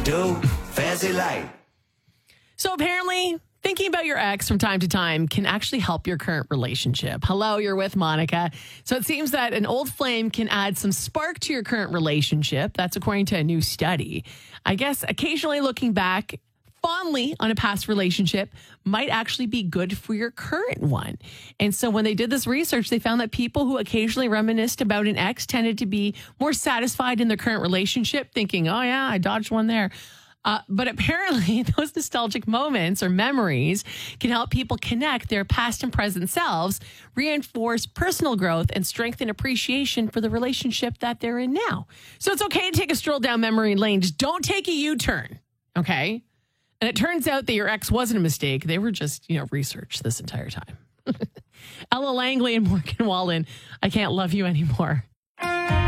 Do fancy light. So apparently, thinking about your ex from time to time can actually help your current relationship. Hello, you're with Monica. So it seems that an old flame can add some spark to your current relationship. That's according to a new study. I guess occasionally looking back fondly on a past relationship might actually be good for your current one. And so when they did this research, they found that people who occasionally reminisced about an ex tended to be more satisfied in their current relationship, thinking, oh yeah, I dodged one there. But apparently those nostalgic moments or memories can help people connect their past and present selves, reinforce personal growth, and strengthen appreciation for the relationship that they're in now. So it's okay to take a stroll down memory lane. Just don't take a U-turn, okay? And it turns out that your ex wasn't a mistake. They were just, researched this entire time. Ella Langley and Morgan Wallen, I Can't Love You Anymore.